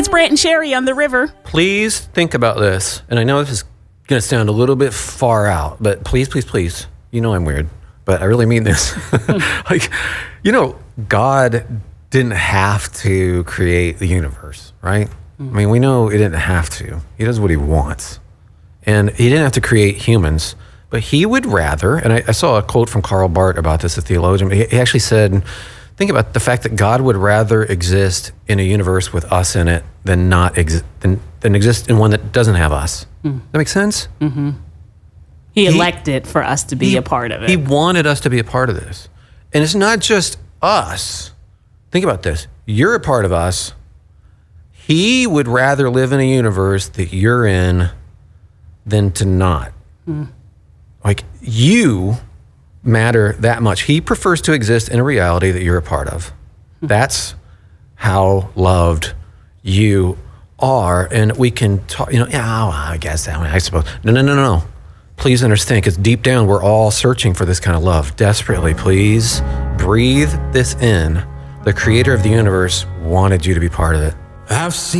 It's Brant and Sherry on the river. Please think about this. And I know this is going to sound a little bit far out, but please, please, please. You know I'm weird, but I really mean this. God didn't have to create the universe, right? I mean, we know he didn't have to. He does what he wants. And he didn't have to create humans, but he would rather, and I saw a quote from Karl Barth about this, a theologian. He actually said, think about the fact that God would rather exist in a universe with us in it than not than exist in one that doesn't have us. That makes sense? Mm-hmm. He elected for us to be a part of it. He wanted us to be a part of this. And it's not just us. Think about this. You're a part of us. He would rather live in a universe that you're in than to not. Like, you matter that much. He prefers to exist in a reality that you're a part of. That's how loved you are. And we can talk, I guess that way, I suppose. No. Please understand, because deep down, we're all searching for this kind of love. Desperately, please breathe this in. The creator of the universe wanted you to be part of it. I've seen